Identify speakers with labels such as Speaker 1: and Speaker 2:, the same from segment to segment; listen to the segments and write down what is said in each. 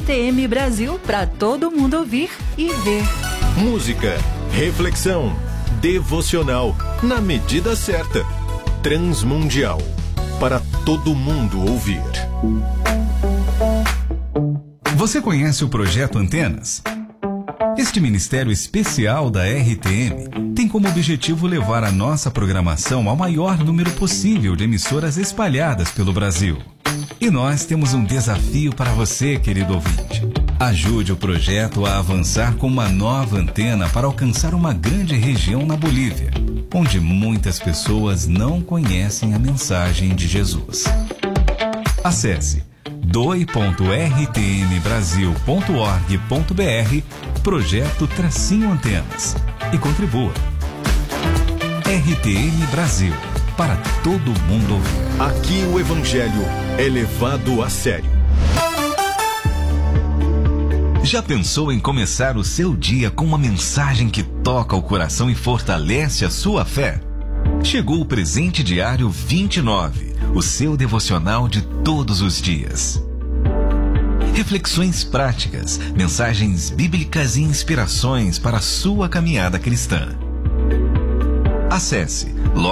Speaker 1: RTM Brasil para todo mundo ouvir e ver.
Speaker 2: Música, reflexão, devocional, na medida certa. Transmundial, para todo mundo ouvir.
Speaker 3: Você conhece o Projeto Antenas? Este ministério especial da RTM tem como objetivo levar a nossa programação ao maior número possível de emissoras espalhadas pelo Brasil. E nós temos um desafio para você, querido ouvinte. Ajude o projeto a avançar com uma nova antena para alcançar uma grande região na Bolívia, onde muitas pessoas não conhecem a mensagem de Jesus. Acesse doi.rtmbrasil.org.br Projeto-Antenas e contribua. RTM Brasil, para todo mundo ouvir.
Speaker 2: Aqui o Evangelho é levado a sério.
Speaker 3: Já pensou em começar o seu dia com uma mensagem que toca o coração e fortalece a sua fé? Chegou o Presente Diário 29, o seu devocional de todos os dias. Reflexões práticas, mensagens bíblicas e inspirações para a sua caminhada cristã. Acesse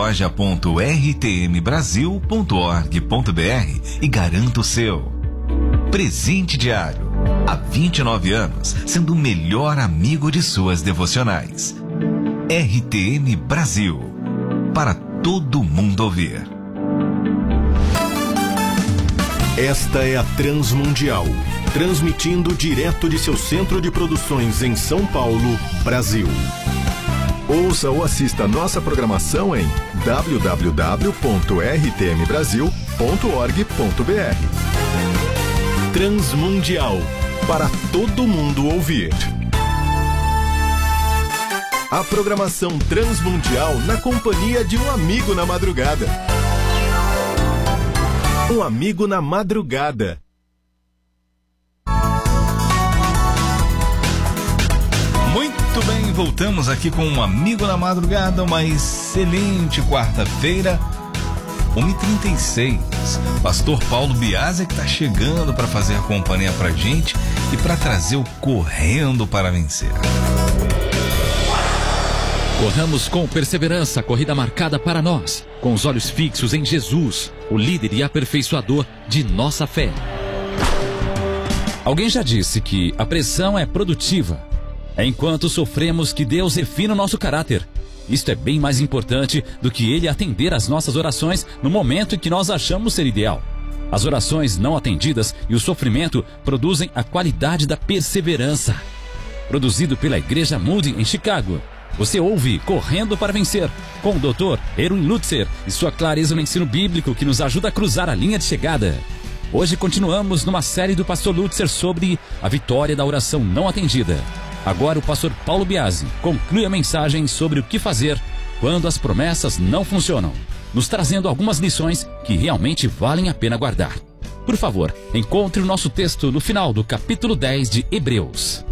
Speaker 3: loja.rtmbrasil.org.br e garanta o seu. Presente Diário, há 29 anos, sendo o melhor amigo de suas devocionais. RTM Brasil, para todo mundo ouvir.
Speaker 2: Esta é a Transmundial, transmitindo direto de seu centro de produções em São Paulo, Brasil. Ouça ou assista nossa programação em www.rtmbrasil.org.br. Transmundial, para todo mundo ouvir. A programação Transmundial na companhia de um amigo na madrugada. Um amigo na madrugada.
Speaker 3: Muito bem, voltamos aqui com um amigo na madrugada, uma excelente quarta-feira, 1h36. Pastor Paulo Biasi que está chegando para fazer a companhia pra gente e para trazer o Correndo para Vencer.
Speaker 4: Corramos com perseverança a corrida marcada para nós, com os olhos fixos em Jesus, o líder e aperfeiçoador de nossa fé. Alguém já disse que a pressão é produtiva. É enquanto sofremos que Deus refina o nosso caráter. Isto é bem mais importante do que Ele atender às nossas orações no momento em que nós achamos ser ideal. As orações não atendidas e o sofrimento produzem a qualidade da perseverança. Produzido pela Igreja Moody em Chicago. Você ouve Correndo para Vencer, com o Dr. Erwin Lutzer e sua clareza no ensino bíblico que nos ajuda a cruzar a linha de chegada. Hoje continuamos numa série do pastor Lutzer sobre a vitória da oração não atendida. Agora o pastor Paulo Biasi conclui a mensagem sobre o que fazer quando as promessas não funcionam, nos trazendo algumas lições que realmente valem a pena guardar. Por favor, encontre o nosso texto no final do capítulo 10 de Hebreus.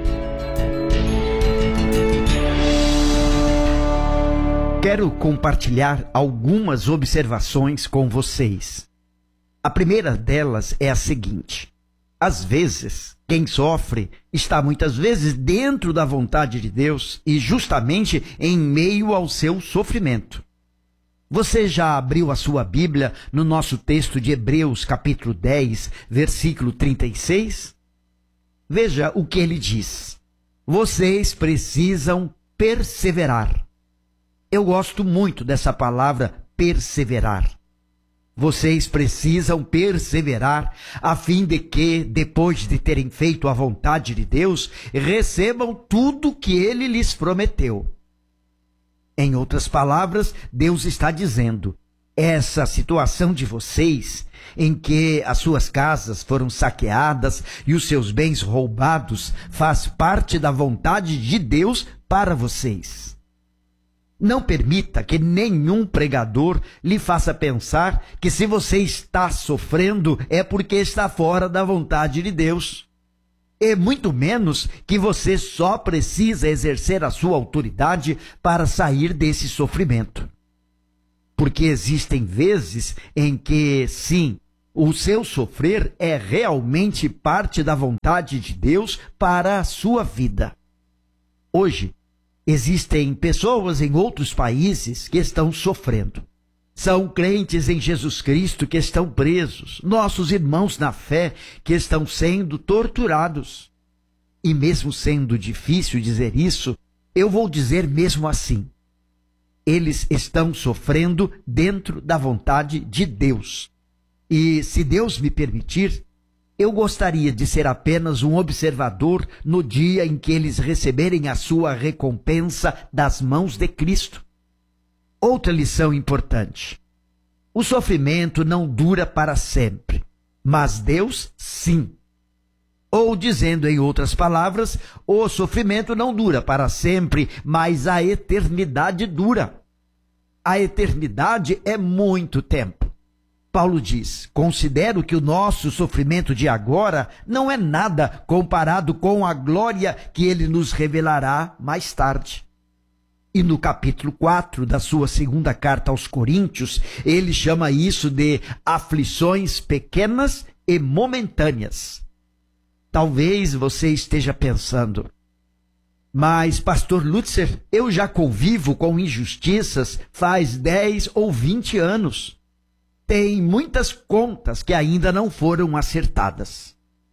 Speaker 5: Quero compartilhar algumas observações com vocês. A primeira delas é a seguinte: às vezes, quem sofre está muitas vezes dentro da vontade de Deus e justamente em meio ao seu sofrimento. Você já abriu a sua Bíblia no nosso texto de Hebreus, capítulo 10, versículo 36? Veja o que ele diz. Vocês precisam perseverar. Eu gosto muito dessa palavra perseverar. Vocês precisam perseverar a fim de que, depois de terem feito a vontade de Deus, recebam tudo que Ele lhes prometeu. Em outras palavras, Deus está dizendo, essa situação de vocês, em que as suas casas foram saqueadas e os seus bens roubados, faz parte da vontade de Deus para vocês. Não permita que nenhum pregador lhe faça pensar que se você está sofrendo é porque está fora da vontade de Deus. E muito menos que você só precisa exercer a sua autoridade para sair desse sofrimento. Porque existem vezes em que, sim, o seu sofrer é realmente parte da vontade de Deus para a sua vida. Hoje, existem pessoas em outros países que estão sofrendo. São crentes em Jesus Cristo que estão presos, nossos irmãos na fé que estão sendo torturados. E mesmo sendo difícil dizer isso, eu vou dizer mesmo assim. Eles estão sofrendo dentro da vontade de Deus. E, se Deus me permitir, eu gostaria de ser apenas um observador no dia em que eles receberem a sua recompensa das mãos de Cristo. Outra lição importante. O sofrimento não dura para sempre, mas Deus sim. Ou, dizendo em outras palavras, o sofrimento não dura para sempre, mas a eternidade dura. A eternidade é muito tempo. Paulo diz: considero que o nosso sofrimento de agora não é nada comparado com a glória que ele nos revelará mais tarde. E no capítulo 4 da sua segunda carta aos Coríntios, ele chama isso de aflições pequenas e momentâneas. Talvez você esteja pensando: mas, pastor Lutzer, eu já convivo com injustiças faz 10 ou 20 anos. Tem muitas contas que ainda não foram acertadas.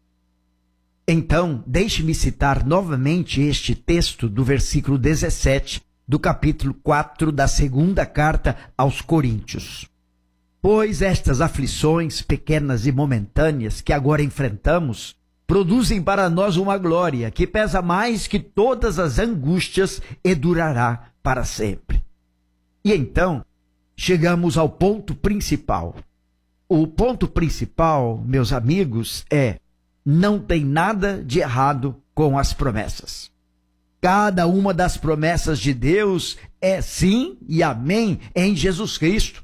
Speaker 5: Então, deixe-me citar novamente este texto do versículo 17 do capítulo 4 da segunda carta aos Coríntios. Pois estas aflições pequenas e momentâneas que agora enfrentamos produzem para nós uma glória que pesa mais que todas as angústias e durará para sempre. E então, chegamos ao ponto principal. O ponto principal, meus amigos, é: não tem nada de errado com as promessas. Cada uma das promessas de Deus é sim e amém em Jesus Cristo.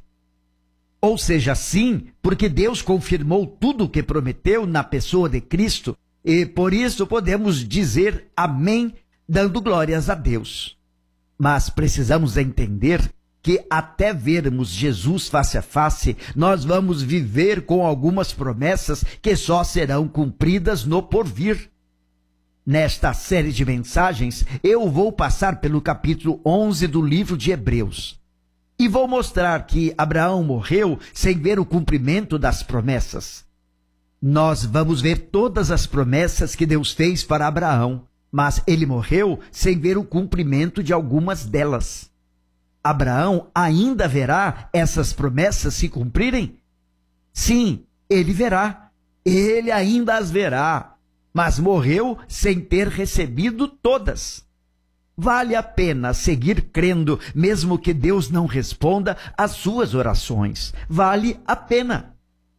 Speaker 5: Ou seja, sim, porque Deus confirmou tudo o que prometeu na pessoa de Cristo, e por isso podemos dizer amém, dando glórias a Deus. Mas precisamos entender que até vermos Jesus face a face, nós vamos viver com algumas promessas que só serão cumpridas no porvir. Nesta série de mensagens, eu vou passar pelo capítulo 11 do livro de Hebreus. E vou mostrar que Abraão morreu sem ver o cumprimento das promessas. Nós vamos ver todas as promessas que Deus fez para Abraão, mas ele morreu sem ver o cumprimento de algumas delas. Abraão ainda verá essas promessas se cumprirem? Sim, ele verá. Ele ainda as verá, mas morreu sem ter recebido todas. Vale a pena seguir crendo, mesmo que Deus não responda às suas orações. Vale a pena.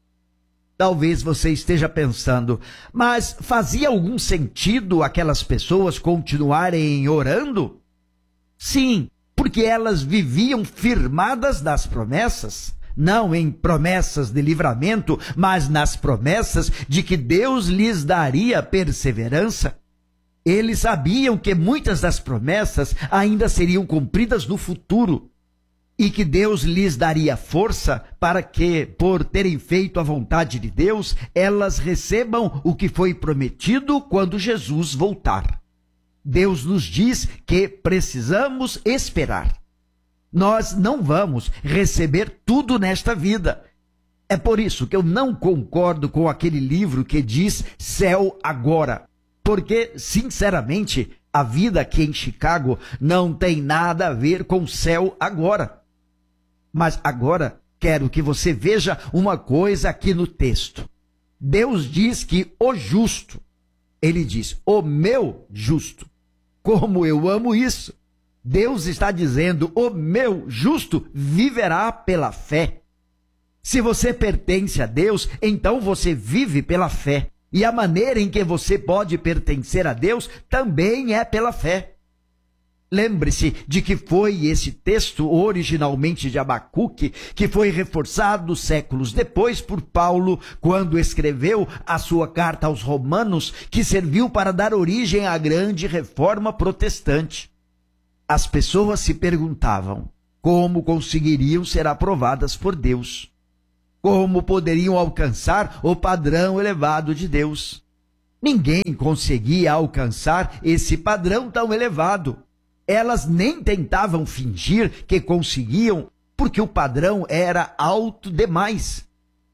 Speaker 5: Talvez você esteja pensando: mas fazia algum sentido aquelas pessoas continuarem orando? Sim, porque elas viviam firmadas nas promessas. Não em promessas de livramento, mas nas promessas de que Deus lhes daria perseverança. Eles sabiam que muitas das promessas ainda seriam cumpridas no futuro e que Deus lhes daria força para que, por terem feito a vontade de Deus, elas recebam o que foi prometido quando Jesus voltar. Deus nos diz que precisamos esperar. Nós não vamos receber tudo nesta vida. É por isso que eu não concordo com aquele livro que diz céu agora. Porque, sinceramente, a vida aqui em Chicago não tem nada a ver com céu agora. Mas agora quero que você veja uma coisa aqui no texto. Deus diz que o justo, ele diz, o meu justo. Como eu amo isso! Deus está dizendo, o meu justo viverá pela fé. Se você pertence a Deus, então você vive pela fé. E a maneira em que você pode pertencer a Deus também é pela fé. Lembre-se de que foi esse texto, originalmente de Abacuque, que foi reforçado séculos depois por Paulo, quando escreveu a sua carta aos Romanos, que serviu para dar origem à grande reforma protestante. As pessoas se perguntavam como conseguiriam ser aprovadas por Deus. como poderiam alcançar o padrão elevado de Deus. Ninguém conseguia alcançar esse padrão tão elevado. Elas nem tentavam fingir que conseguiam, porque o padrão era alto demais.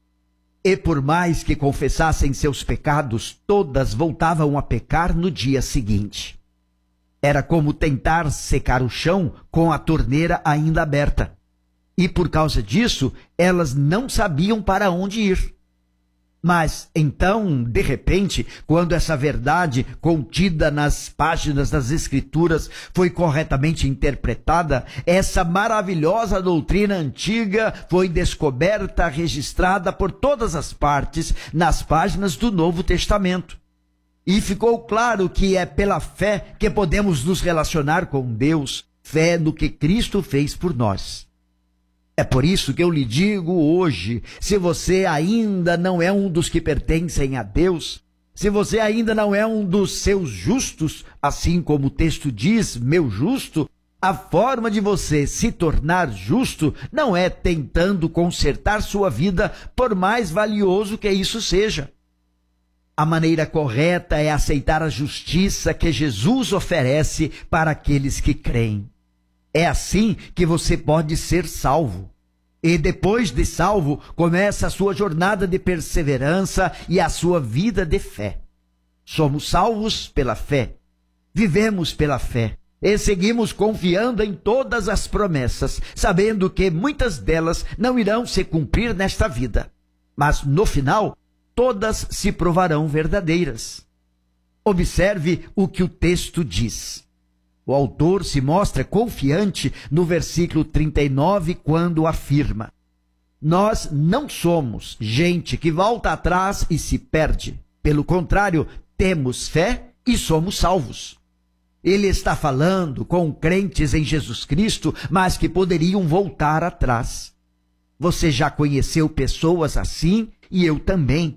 Speaker 5: E por mais que confessassem seus pecados, todas voltavam a pecar no dia seguinte. Era como tentar secar o chão com a torneira ainda aberta. E por causa disso, elas não sabiam para onde ir. Mas então, de repente, quando essa verdade contida nas páginas das Escrituras foi corretamente interpretada, essa maravilhosa doutrina antiga foi descoberta, registrada por todas as partes nas páginas do Novo Testamento. E ficou claro que é pela fé que podemos nos relacionar com Deus, fé no que Cristo fez por nós. É por isso que eu lhe digo hoje, se você ainda não é um dos que pertencem a Deus, se você ainda não é um dos seus justos, assim como o texto diz, meu justo, a forma de você se tornar justo não é tentando consertar sua vida, por mais valioso que isso seja. A maneira correta é aceitar a justiça que Jesus oferece para aqueles que creem. É assim que você pode ser salvo. E depois de salvo, começa a sua jornada de perseverança e a sua vida de fé. Somos salvos pela fé, vivemos pela fé e seguimos confiando em todas as promessas, sabendo que muitas delas não irão se cumprir nesta vida, mas no final, todas se provarão verdadeiras. Observe o que o texto diz. O autor se mostra confiante no versículo 39, quando afirma: nós não somos gente que volta atrás e se perde. Pelo contrário, temos fé e somos salvos. Ele está falando com crentes em Jesus Cristo, mas que poderiam voltar atrás. Você já conheceu pessoas assim e eu também.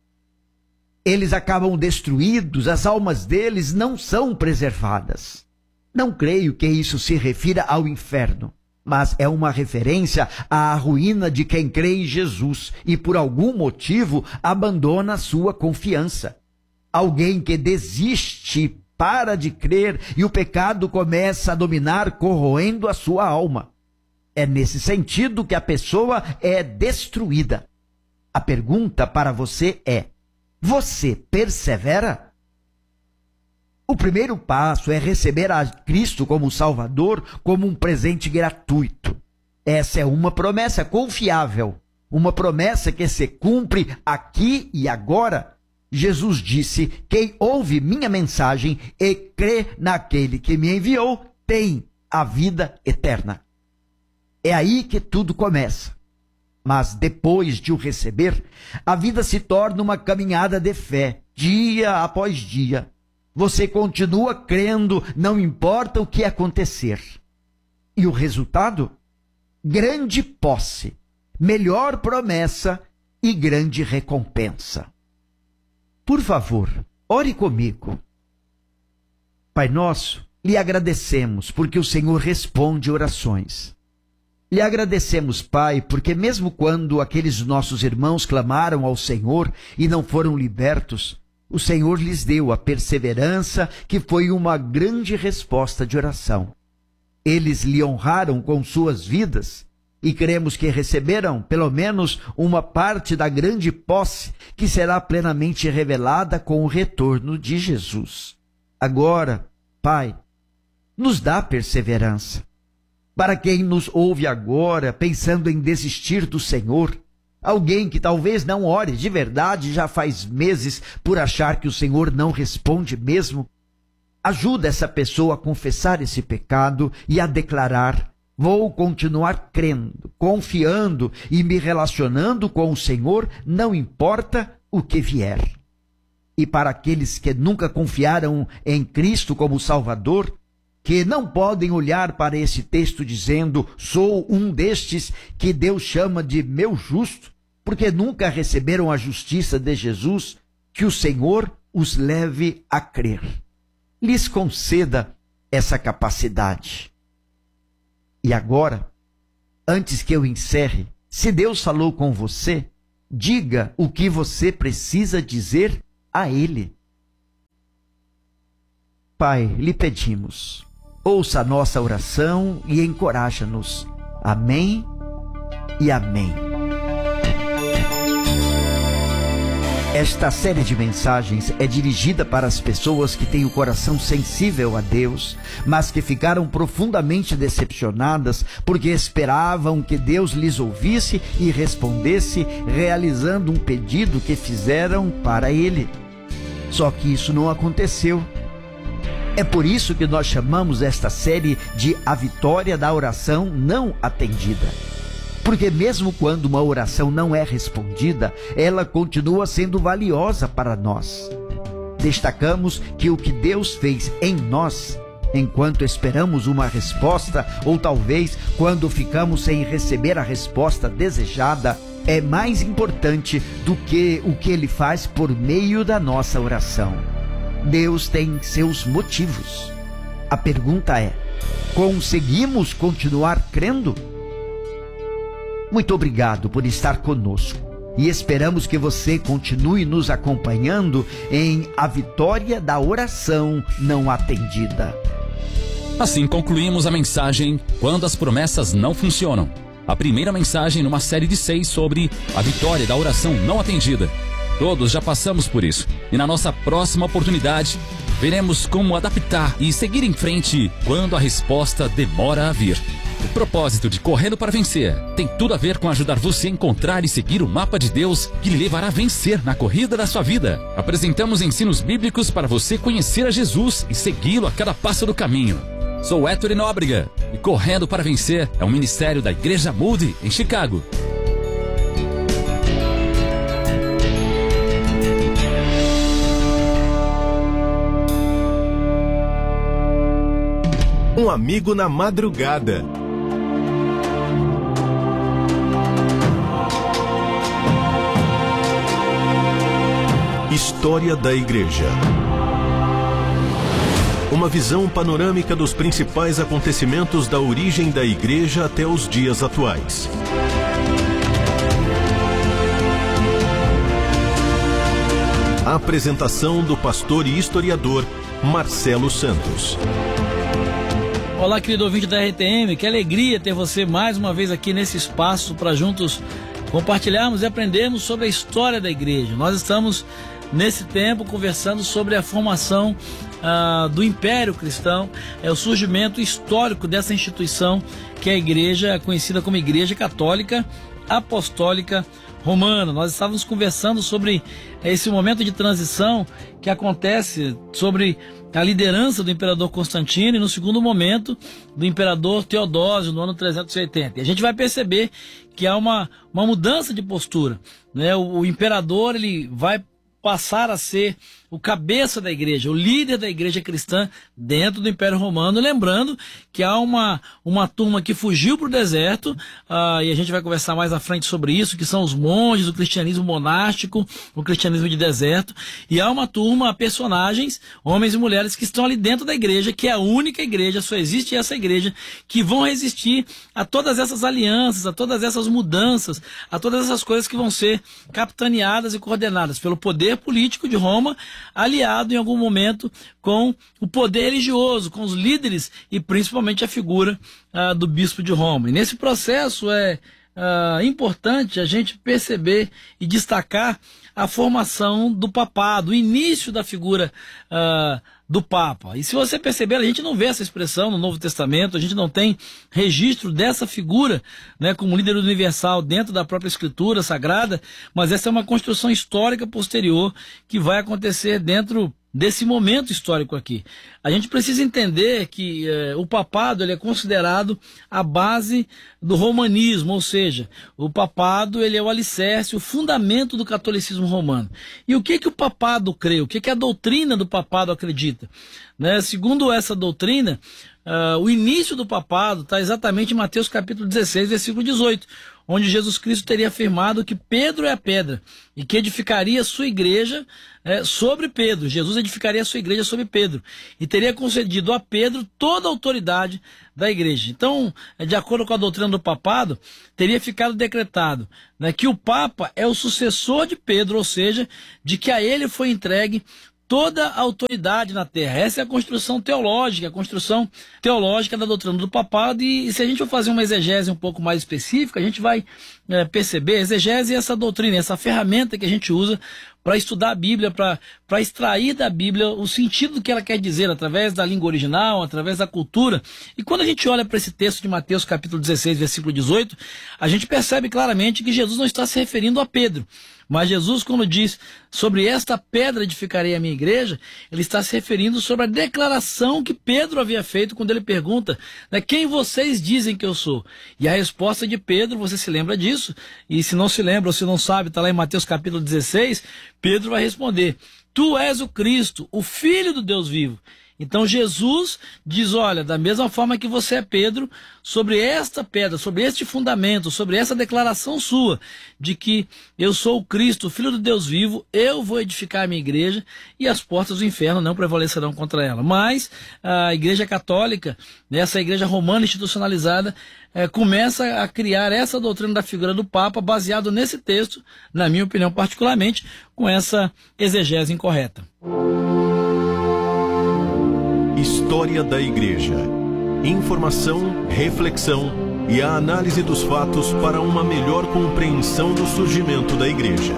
Speaker 5: Eles acabam destruídos, as almas deles não são preservadas. Não creio que isso se refira ao inferno, mas é uma referência à ruína de quem crê em Jesus e por algum motivo abandona a sua confiança. Alguém que desiste, para de crer e o pecado começa a dominar, corroendo a sua alma. É nesse sentido que a pessoa é destruída. A pergunta para você é: você persevera? O primeiro passo é receber a Cristo como Salvador, como um presente gratuito. Essa é uma promessa confiável, uma promessa que se cumpre aqui e agora. Jesus disse: quem ouve minha mensagem e crê naquele que me enviou, tem a vida eterna. É aí que tudo começa. Mas depois de o receber, a vida se torna uma caminhada de fé, dia após dia. Você continua crendo, não importa o que acontecer. E o resultado? Grande posse, melhor promessa e grande recompensa. Por favor, ore comigo. Pai nosso, lhe agradecemos porque o Senhor responde orações. Lhe agradecemos, Pai, porque mesmo quando aqueles nossos irmãos clamaram ao Senhor e não foram libertos, o Senhor lhes deu a perseverança, que foi uma grande resposta de oração. Eles lhe honraram com suas vidas e cremos que receberam pelo menos uma parte da grande posse que será plenamente revelada com o retorno de Jesus. Agora, Pai, nos dá perseverança. Para quem nos ouve agora pensando em desistir do Senhor, alguém que talvez não ore de verdade já faz meses por achar que o Senhor não responde mesmo, ajuda essa pessoa a confessar esse pecado e a declarar: vou continuar crendo, confiando e me relacionando com o Senhor, não importa o que vier. E para aqueles que nunca confiaram em Cristo como Salvador, que não podem olhar para esse texto dizendo: sou um destes que Deus chama de meu justo, porque nunca receberam a justiça de Jesus, que o Senhor os leve a crer. Lhes conceda essa capacidade. E agora, antes que eu encerre, Se Deus falou com você, diga o que você precisa dizer a Ele. Pai, lhe pedimos, ouça a nossa oração e encoraja-nos. Amém e amém. Esta série de mensagens é dirigida para as pessoas que têm o coração sensível a Deus, mas que ficaram profundamente decepcionadas porque esperavam que Deus lhes ouvisse e respondesse, realizando um pedido que fizeram para Ele. Só que isso não aconteceu. É por isso que nós chamamos esta série de A Vitória da Oração Não Atendida. Porque mesmo quando uma oração não é respondida, ela continua sendo valiosa para nós. Destacamos que o que Deus fez em nós, enquanto esperamos uma resposta, ou talvez quando ficamos sem receber a resposta desejada, é mais importante do que o que Ele faz por meio da nossa oração. Deus tem seus motivos. A pergunta é: conseguimos continuar crendo? Muito obrigado por estar conosco e esperamos que você continue nos acompanhando em A Vitória da Oração Não Atendida.
Speaker 4: Assim concluímos a mensagem Quando as Promessas Não Funcionam. A primeira mensagem numa série de 6 sobre a vitória da oração não atendida. Todos já passamos por isso e na nossa próxima oportunidade veremos como adaptar e seguir em frente quando a resposta demora a vir. O propósito de Correndo para Vencer tem tudo a ver com ajudar você a encontrar e seguir o mapa de Deus que lhe levará a vencer na corrida da sua vida. Apresentamos ensinos bíblicos para você conhecer a Jesus e segui-lo a cada passo do caminho. Sou Héctor Nóbrega e Correndo para Vencer é um ministério da Igreja Moody em Chicago.
Speaker 2: Um amigo na madrugada. História da Igreja. Uma visão panorâmica dos principais acontecimentos da origem da Igreja até os dias atuais. A apresentação do pastor e historiador Marcelo Santos.
Speaker 6: Olá, querido ouvinte da RTM, que alegria ter você mais uma vez aqui nesse espaço para juntos compartilharmos e aprendermos sobre a história da igreja. Nós estamos nesse tempo conversando sobre a formação do Império Cristão, o surgimento histórico dessa instituição que é a igreja, conhecida como Igreja Católica Apostólica Romana. Nós estávamos conversando sobre esse momento de transição que acontece sobre a liderança do imperador Constantino e no segundo momento do imperador Teodósio no ano 380. E a gente vai perceber que há uma mudança de postura, né? O imperador ele vai passar a ser o cabeça da igreja, o líder da igreja cristã dentro do Império Romano, lembrando que há uma turma que fugiu para o deserto, e a gente vai conversar mais à frente sobre isso, que são os monges, o cristianismo monástico, o cristianismo de deserto, e há uma turma, personagens, homens e mulheres que estão ali dentro da igreja, que é a única igreja, só existe essa igreja, que vão resistir a todas essas alianças, a todas essas mudanças, a todas essas coisas que vão ser capitaneadas e coordenadas pelo poder político de Roma, aliado em algum momento com o poder religioso, com os líderes e principalmente a figura do bispo de Roma. E nesse processo é importante a gente perceber e destacar a formação do papado, o início da figura do Papa. E se você perceber, a gente não vê essa expressão no Novo Testamento, a gente não tem registro dessa figura, né, como líder universal dentro da própria Escritura Sagrada, mas essa é uma construção histórica posterior que vai acontecer dentro desse momento histórico aqui. A gente precisa entender que o papado ele é considerado a base do romanismo, ou seja, o papado ele é o alicerce, o fundamento do catolicismo romano. E o que o papado crê? O que a doutrina do papado acredita? Né? Segundo essa doutrina, o início do papado está exatamente em Mateus capítulo 16, versículo 18, onde Jesus Cristo teria afirmado que Pedro é a pedra e que edificaria a sua igreja sobre Pedro. Jesus edificaria a sua igreja sobre Pedro e teria concedido a Pedro toda a autoridade da igreja. Então, de acordo com a doutrina do papado, teria ficado decretado, né, que o Papa é o sucessor de Pedro, ou seja, de que a ele foi entregue toda a autoridade na terra. Essa é a construção teológica da doutrina do papado, e se a gente for fazer uma exegese um pouco mais específica, a gente vai perceber, exegese é essa doutrina, essa ferramenta que a gente usa para estudar a Bíblia, para extrair da Bíblia o sentido que ela quer dizer, através da língua original, através da cultura. E quando a gente olha para esse texto de Mateus capítulo 16, versículo 18, a gente percebe claramente que Jesus não está se referindo a Pedro. Mas Jesus, quando diz sobre esta pedra edificarei a minha igreja, ele está se referindo sobre a declaração que Pedro havia feito quando ele pergunta, né, quem vocês dizem que eu sou? E a resposta de Pedro, você se lembra disso? E se não se lembra ou se não sabe, está lá em Mateus capítulo 16, Pedro vai responder, tu és o Cristo, o Filho do Deus vivo. Então Jesus diz, olha, da mesma forma que você é Pedro, sobre esta pedra, sobre este fundamento, sobre essa declaração sua, de que eu sou o Cristo, o Filho do Deus vivo, eu vou edificar a minha igreja e as portas do inferno não prevalecerão contra ela. Mas a Igreja Católica, essa igreja romana institucionalizada, começa a criar essa doutrina da figura do Papa, baseado nesse texto, na minha opinião particularmente, com essa exegese incorreta.
Speaker 2: História da Igreja. Informação, reflexão e a análise dos fatos para uma melhor compreensão do surgimento da Igreja.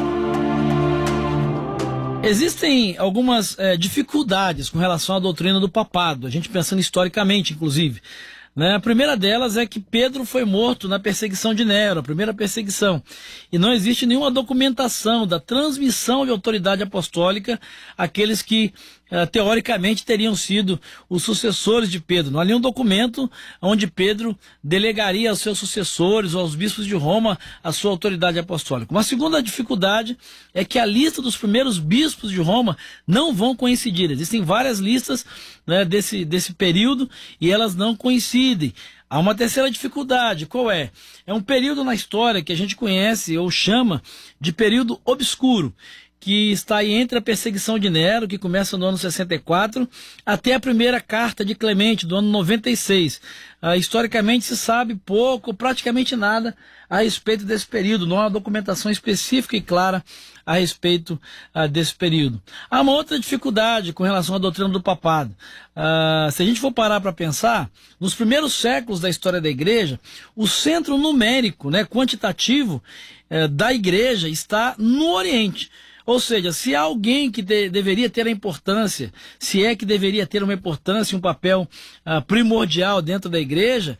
Speaker 6: Existem algumas dificuldades com relação à doutrina do papado, a gente pensando historicamente, inclusive. Né? A primeira delas é que Pedro foi morto na perseguição de Nero, a primeira perseguição. E não existe nenhuma documentação da transmissão de autoridade apostólica àqueles que, teoricamente, teriam sido os sucessores de Pedro. Não há nenhum documento onde Pedro delegaria aos seus sucessores ou aos bispos de Roma a sua autoridade apostólica. Uma segunda dificuldade é que a lista dos primeiros bispos de Roma não vão coincidir. Existem várias listas, né, desse período e elas não coincidem. Há uma terceira dificuldade, qual é? É um período na história que a gente conhece ou chama de período obscuro, que está aí entre a perseguição de Nero, que começa no ano 64, até a primeira carta de Clemente, do ano 96. Historicamente se sabe pouco, praticamente nada a respeito desse período, não há documentação específica e clara a respeito desse período. Há uma outra dificuldade com relação à doutrina do papado. Se a gente for parar para pensar, nos primeiros séculos da história da igreja, o centro numérico, né, quantitativo da igreja está no Oriente. Ou seja, se há alguém que deveria ter a importância, se é que deveria ter uma importância, um papel primordial dentro da igreja,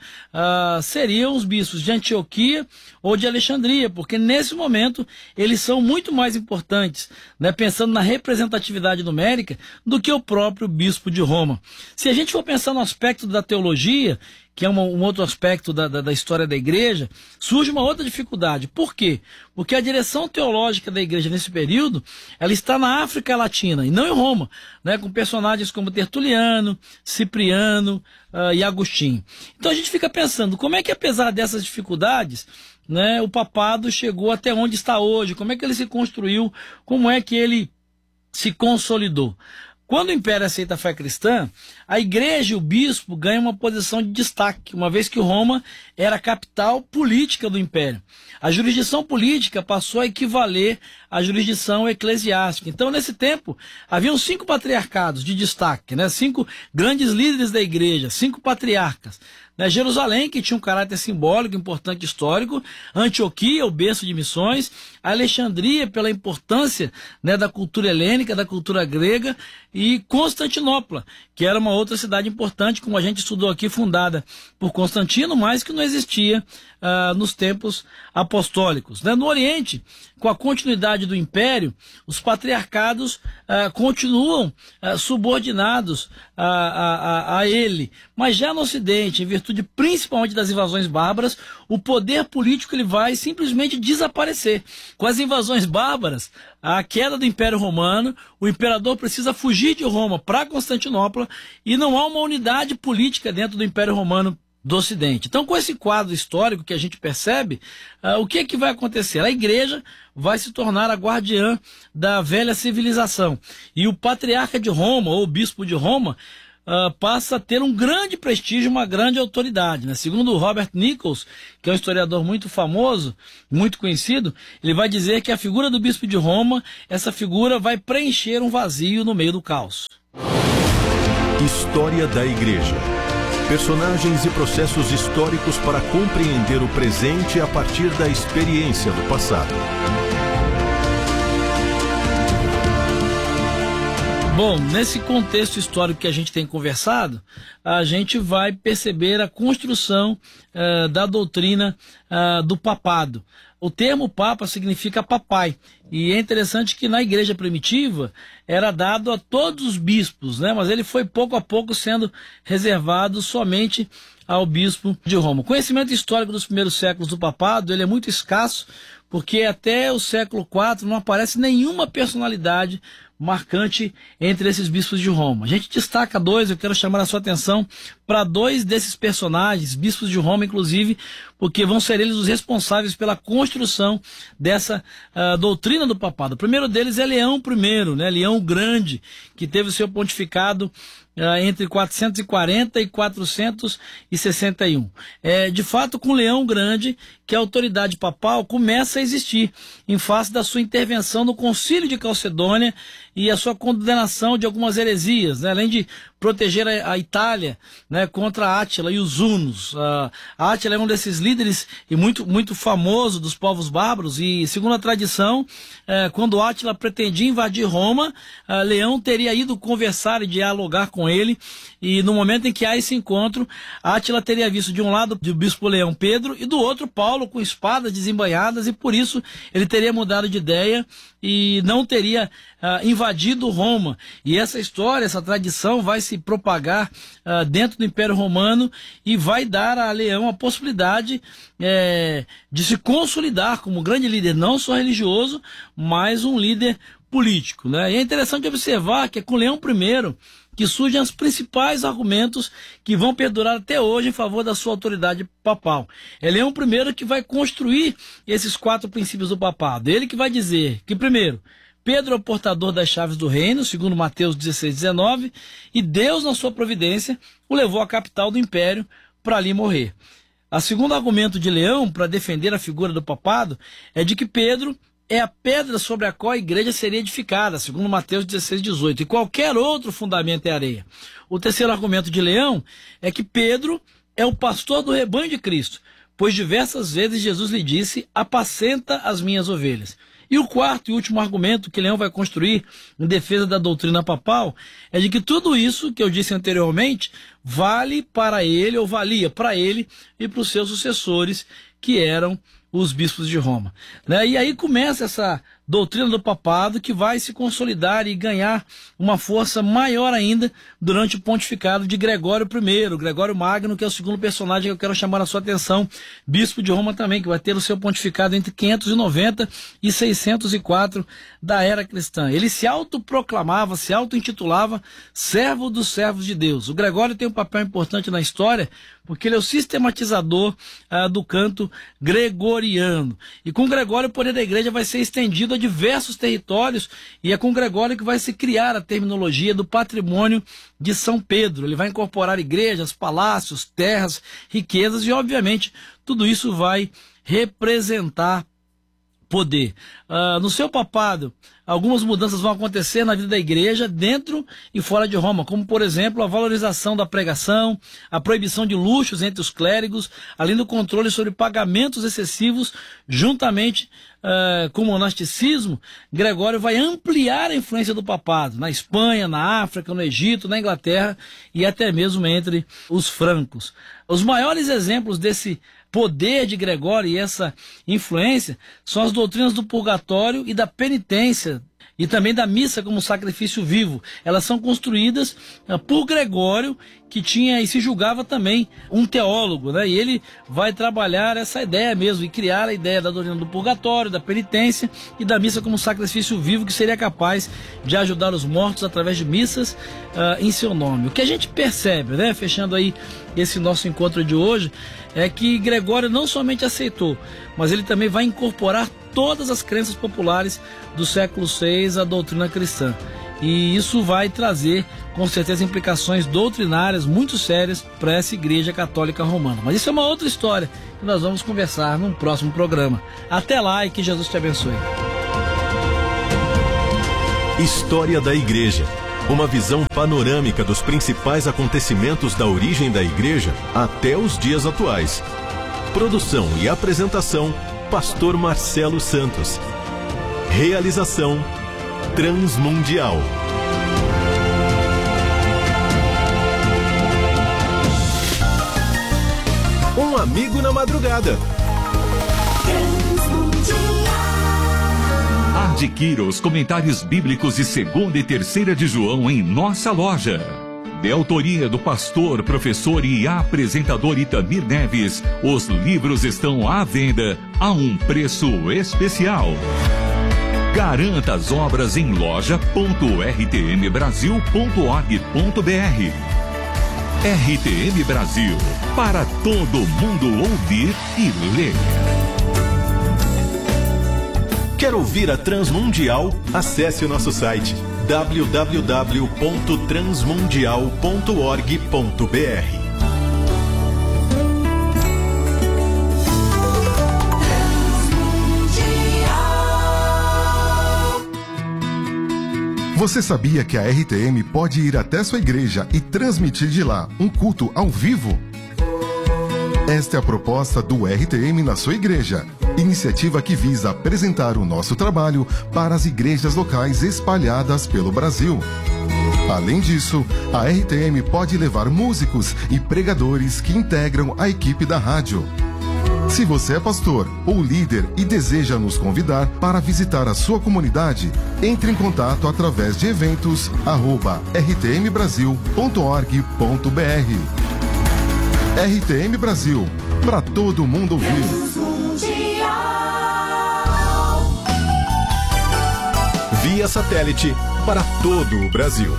Speaker 6: seriam os bispos de Antioquia ou de Alexandria, porque nesse momento eles são muito mais importantes, né, pensando na representatividade numérica, do que o próprio bispo de Roma. Se a gente for pensar no aspecto da teologia, que é um outro aspecto da história da igreja, surge uma outra dificuldade. Por quê? Porque a direção teológica da igreja nesse período, ela está na África Latina e não em Roma, né, com personagens como Tertuliano, Cipriano e Agostinho. Então a gente fica pensando, como é que apesar dessas dificuldades, né, o papado chegou até onde está hoje, como é que ele se construiu, como é que ele se consolidou? Quando o Império aceita a fé cristã, a igreja e o bispo ganham uma posição de destaque, uma vez que Roma era a capital política do Império. A jurisdição política passou a equivaler à jurisdição eclesiástica. Então, nesse tempo, haviam 5 patriarcados de destaque, né? 5 grandes líderes da igreja, 5 patriarcas. Jerusalém, que tinha um caráter simbólico, importante, histórico, Antioquia, o berço de missões, Alexandria, pela importância, né, da cultura helênica, da cultura grega, e Constantinopla, que era uma outra cidade importante, como a gente estudou aqui, fundada por Constantino, mas que não existia nos tempos apostólicos. No Oriente, com a continuidade do Império, os patriarcados continuam subordinados a ele, mas já no Ocidente, em virtude principalmente das invasões bárbaras, o poder político ele vai simplesmente desaparecer. Com as invasões bárbaras, a queda do Império Romano, o imperador precisa fugir de Roma para Constantinopla e não há uma unidade política dentro do Império Romano do Ocidente. Então, com esse quadro histórico que a gente percebe, o que é que vai acontecer? A igreja vai se tornar a guardiã da velha civilização. E o patriarca de Roma, ou o bispo de Roma, passa a ter um grande prestígio, uma grande autoridade, né? Segundo o Robert Nichols, que é um historiador muito famoso, muito conhecido, ele vai dizer que a figura do bispo de Roma, essa figura vai preencher um vazio no meio do caos.
Speaker 2: História da Igreja. Personagens e processos históricos para compreender o presente a partir da experiência do passado.
Speaker 6: Bom, nesse contexto histórico que a gente tem conversado, a gente vai perceber a construção da doutrina do papado. O termo papa significa papai, e é interessante que na igreja primitiva era dado a todos os bispos, né? Mas ele foi pouco a pouco sendo reservado somente ao bispo de Roma. O conhecimento histórico dos primeiros séculos do papado ele é muito escasso, porque até o século IV não aparece nenhuma personalidade marcante entre esses bispos de Roma. A gente destaca dois, eu quero chamar a sua atenção para dois desses personagens, bispos de Roma inclusive, porque vão ser eles os responsáveis pela construção dessa doutrina do papado. O primeiro deles é Leão I, né? Leão o Grande, que teve o seu pontificado entre 440 e 461. De fato, com Leão Grande, que a autoridade papal começa a existir, em face da sua intervenção no Concílio de Calcedônia e a sua condenação de algumas heresias, né? Além de proteger a Itália, né, contra Átila e os hunos. Átila é um desses líderes e muito famoso dos povos bárbaros, e segundo a tradição, quando Átila pretendia invadir Roma, Leão teria ido conversar e dialogar com ele, e no momento em que há esse encontro, Átila teria visto de um lado o bispo Leão Pedro e do outro Paulo com espadas desembainhadas, e por isso ele teria mudado de ideia e não teria invadido Roma. E essa história, essa tradição vai se propagar dentro do Império Romano e vai dar a Leão a possibilidade de se consolidar como grande líder, não só religioso, mas um líder político, né? E é interessante observar que é com Leão I que surgem os principais argumentos que vão perdurar até hoje em favor da sua autoridade papal. É Leão I que vai construir esses 4 princípios do papado. Ele que vai dizer que, primeiro, Pedro é o portador das chaves do reino, segundo Mateus 16:19, e Deus, na sua providência, o levou à capital do império para ali morrer. O segundo argumento de Leão para defender a figura do papado é de que Pedro é a pedra sobre a qual a igreja seria edificada, segundo Mateus 16:18, e qualquer outro fundamento é areia. O terceiro argumento de Leão é que Pedro é o pastor do rebanho de Cristo, pois diversas vezes Jesus lhe disse: apacenta as minhas ovelhas. E o quarto e último argumento que Leão vai construir em defesa da doutrina papal é de que tudo isso que eu disse anteriormente vale para ele, ou valia para ele e para os seus sucessores, que eram os bispos de Roma, né? E aí começa essa doutrina do papado que vai se consolidar e ganhar uma força maior ainda durante o pontificado de Gregório I, Gregório Magno, que é o segundo personagem que eu quero chamar a sua atenção, bispo de Roma também, que vai ter o seu pontificado entre 590 e 604 da era cristã. Ele se autoproclamava, se auto-intitulava servo dos servos de Deus. O Gregório tem um papel importante na história, porque ele é o sistematizador do canto gregoriano. E com Gregório o poder da igreja vai ser estendido a diversos territórios, e é com Gregório que vai se criar a terminologia do patrimônio de São Pedro. Ele vai incorporar igrejas, palácios, terras, riquezas, e obviamente tudo isso vai representar poder. No seu papado, algumas mudanças vão acontecer na vida da igreja dentro e fora de Roma, como por exemplo a valorização da pregação, a proibição de luxos entre os clérigos, além do controle sobre pagamentos excessivos. Juntamente com o monasticismo, Gregório vai ampliar a influência do papado na Espanha, na África, no Egito, na Inglaterra e até mesmo entre os francos. Os maiores exemplos desse poder de Gregório e essa influência são as doutrinas do purgatório e da penitência, e também da missa como sacrifício vivo. Elas são construídas por Gregório, que tinha e se julgava também um teólogo, né? E ele vai trabalhar essa ideia mesmo e criar a ideia da doutrina do purgatório, da penitência e da missa como sacrifício vivo, que seria capaz de ajudar os mortos através de missas em seu nome. O que a gente percebe, né, fechando aí esse nosso encontro de hoje, é que Gregório não somente aceitou, mas ele também vai incorporar todas as crenças populares do século VI à doutrina cristã. E isso vai trazer, com certeza, implicações doutrinárias muito sérias para essa Igreja Católica Romana. Mas isso é uma outra história que nós vamos conversar num próximo programa. Até lá e que Jesus te abençoe.
Speaker 2: História da Igreja. Uma visão panorâmica dos principais acontecimentos da origem da Igreja até os dias atuais. Produção e apresentação, Pastor Marcelo Santos. Realização, Transmundial. Um amigo na madrugada.
Speaker 7: Adquira os comentários bíblicos de 2ª e 3ª de João em nossa loja. De autoria do pastor, professor e apresentador Itamir Neves, os livros estão à venda a um preço especial. Garanta as obras em loja.rtmbrasil.org.br. RTM Brasil, para todo mundo ouvir e ler.
Speaker 2: Quer ouvir a Transmundial? Acesse o nosso site www.transmundial.org.br.
Speaker 8: Você sabia que a RTM pode ir até sua igreja e transmitir de lá um culto ao vivo? Esta é a proposta do RTM na sua igreja. Iniciativa que visa apresentar o nosso trabalho para as igrejas locais espalhadas pelo Brasil. Além disso, a RTM pode levar músicos e pregadores que integram a equipe da rádio. Se você é pastor ou líder e deseja nos convidar para visitar a sua comunidade, entre em contato através de eventos@rtmbrasil.org.br. RTM Brasil, para todo mundo ouvir.
Speaker 2: Via satélite para todo o Brasil.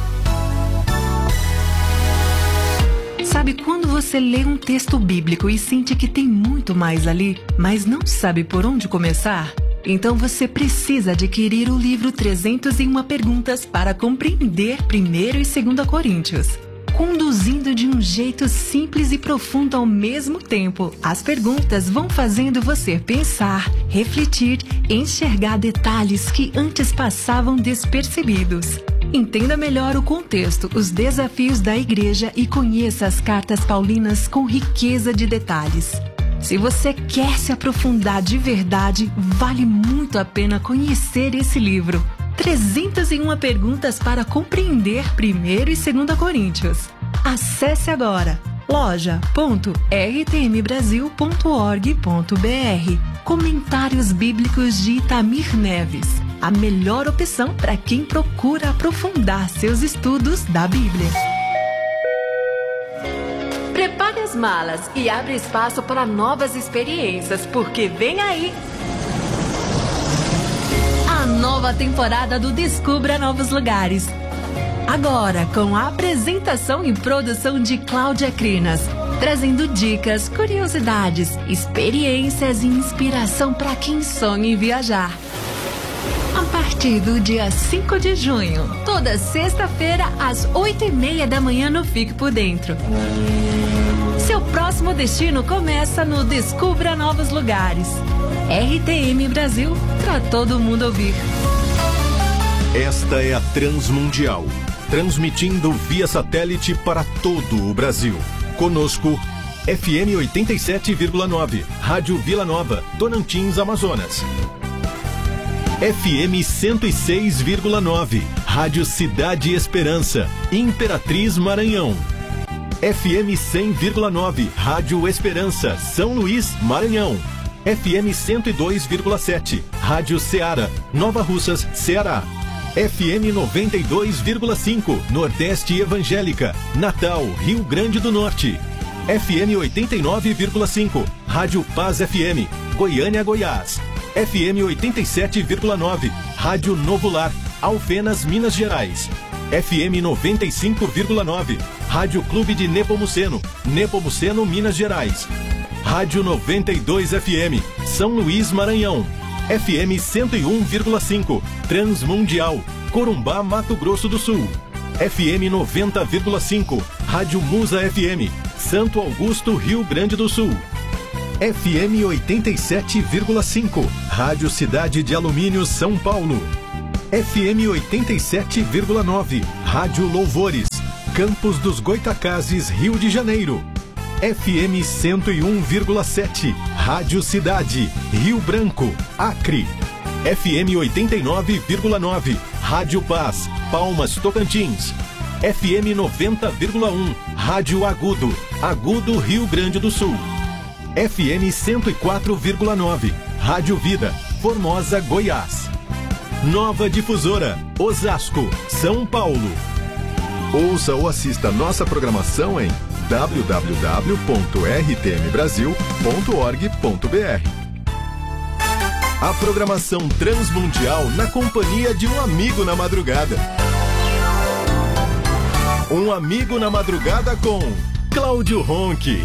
Speaker 1: Sabe quando você lê um texto bíblico e sente que tem muito mais ali, mas não sabe por onde começar? Então você precisa adquirir o livro 301 Perguntas para compreender 1º e 2ª Coríntios. Conduzindo de um jeito simples e profundo ao mesmo tempo, as perguntas vão fazendo você pensar, refletir, enxergar detalhes que antes passavam despercebidos. Entenda melhor o contexto, os desafios da igreja e conheça as cartas paulinas com riqueza de detalhes. Se você quer se aprofundar de verdade, vale muito a pena conhecer esse livro. 301 Perguntas para compreender 1º e 2ª Coríntios. Acesse agora loja.rtmbrasil.org.br. Comentários bíblicos de Itamir Neves. A melhor opção para quem procura aprofundar seus estudos da Bíblia. Prepare as malas e abre espaço para novas experiências, porque vem aí a nova temporada do Descubra Novos Lugares. Agora com a apresentação e produção de Cláudia Crinas, trazendo dicas, curiosidades, experiências e inspiração para quem sonha em viajar. A partir do dia 5 de junho, toda sexta-feira às 8h30 da manhã no Fique por Dentro. Seu próximo destino começa no Descubra Novos Lugares. RTM Brasil, para todo mundo ouvir.
Speaker 2: Esta é a Transmundial, transmitindo via satélite para todo o Brasil. Conosco, FM 87,9, Rádio Vila Nova, Tocantins, Amazonas. FM 106,9, Rádio Cidade Esperança, Imperatriz, Maranhão. FM 100,9, Rádio Esperança, São Luís, Maranhão. FM 102,7, Rádio Ceará, Nova Russas, Ceará. FM 92,5, Nordeste Evangélica, Natal, Rio Grande do Norte. FM 89,5, Rádio Paz FM, Goiânia, Goiás. FM 87,9, Rádio Novo Lar, Alfenas, Minas Gerais. FM 95,9, Rádio Clube de Nepomuceno, Nepomuceno, Minas Gerais. Rádio 92 FM, São Luís, Maranhão. FM 101,5, Transmundial, Corumbá, Mato Grosso do Sul. FM 90,5, Rádio Musa FM, Santo Augusto, Rio Grande do Sul. FM 87,5, Rádio Cidade de Alumínio, São Paulo. FM 87,9, Rádio Louvores, Campos dos Goitacazes, Rio de Janeiro. FM 101,7, Rádio Cidade, Rio Branco, Acre. FM 89,9, Rádio Paz, Palmas, Tocantins. FM 90,1, Rádio Agudo, Agudo, Rio Grande do Sul. FM 104,9, Rádio Vida, Formosa, Goiás. Nova Difusora, Osasco, São Paulo.
Speaker 8: Ouça ou assista nossa programação em www.rtmbrasil.org.br.
Speaker 2: A programação transmundial na companhia de um amigo na madrugada. Um amigo na madrugada com Cláudio Ronchi.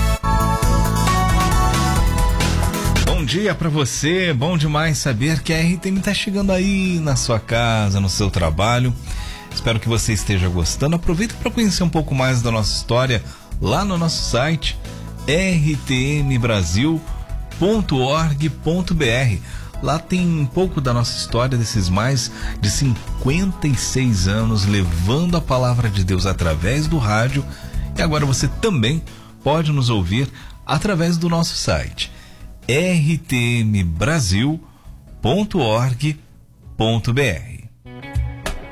Speaker 3: Bom dia pra você, bom demais saber que a RTM tá chegando aí na sua casa, no seu trabalho. Espero que você esteja gostando. Aproveita para conhecer um pouco mais da nossa história lá no nosso site rtmbrasil.org.br. Lá tem um pouco da nossa história desses mais de 56 anos levando a palavra de Deus através do rádio, e agora você também pode nos ouvir através do nosso site rtmbrasil.org.br.